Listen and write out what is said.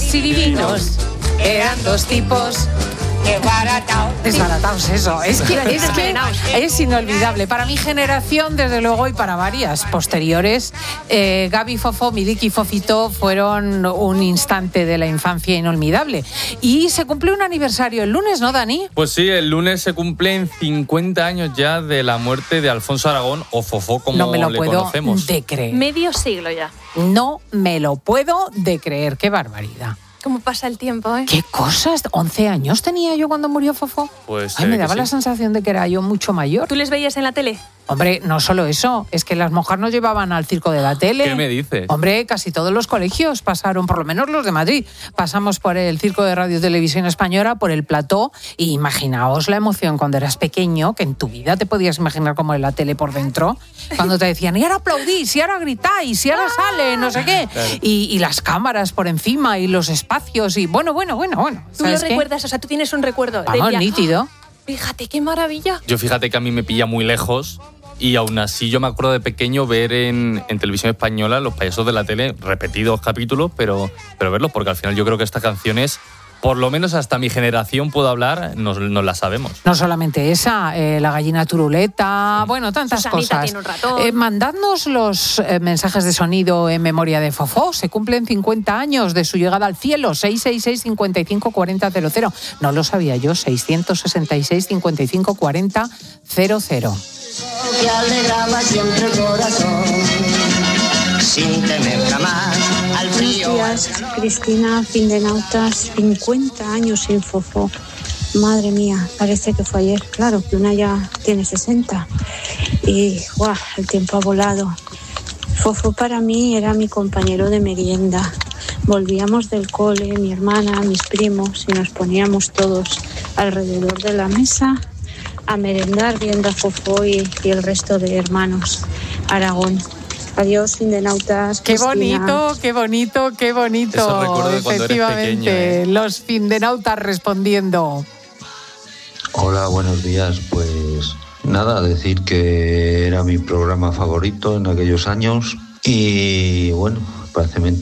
buenos y divinos. Eran dos tipos desbaratados, eso. Es que es inolvidable. Para mi generación, desde luego, y para varias posteriores, Gaby, Fofó, Miliki y Fofito fueron un instante de la infancia inolvidable. Y se cumplió un aniversario el lunes, ¿no, Dani? Pues sí, el lunes se cumplen 50 años ya de la muerte de Alfonso Aragón, o Fofó, como le conocemos. No me lo puedo de creer. Medio siglo ya. No me lo puedo de creer. Qué barbaridad. ¿Cómo pasa el tiempo, eh? ¿Qué cosas? 11 años tenía yo cuando murió Fofó. Pues me daba la sensación de que era yo mucho mayor. ¿Tú les veías en la tele? Hombre, no solo eso, es que las monjas nos llevaban al circo de la tele. ¿Qué me dices? Hombre, casi todos los colegios pasaron, por lo menos los de Madrid, pasamos por el circo de Radio y Televisión Española, por el plató, y imaginaos la emoción cuando eras pequeño, que en tu vida te podías imaginar cómo era la tele por dentro, cuando te decían, y ahora aplaudís, y ahora gritáis, y ahora sale, no sé qué, claro. y las cámaras por encima, y los espacios, y bueno. ¿Tú lo recuerdas? O sea, tú tienes un recuerdo. Vamos, nítido. Fíjate, qué maravilla. Yo fíjate que a mí me pilla muy lejos y aún así yo me acuerdo de pequeño ver en Televisión Española los payasos de la tele, repetidos capítulos, pero verlos, porque al final yo creo que estas canciones, por lo menos hasta mi generación puedo hablar, nos las sabemos. No solamente esa, la gallina turuleta, bueno, tantas Susanita cosas. Tiene un ratón. Mandadnos los mensajes de sonido en memoria de Fofó. Se cumplen 50 años de su llegada al cielo. 666 55 40 00. No lo sabía yo. 666 55 40 00. Que alegraba siempre el corazón, sin temer jamás al frío. Buenos días, Cristina, Findenautas, 50 años sin Fofó. Madre mía, parece que fue ayer. Claro, que una ya tiene 60. Y ¡guau! El tiempo ha volado. Fofó para mí era mi compañero de merienda. Volvíamos del cole, mi hermana, mis primos, y nos poníamos todos alrededor de la mesa a merendar viendo a Fofó y el resto de hermanos Aragón. Adiós, Findenautas. Qué Cristina. bonito. Eso recuerdo de cuando eres pequeño, Los Findenautas respondiendo. Hola, buenos días. Pues nada, decir que era mi programa favorito en aquellos años y bueno, parece mentira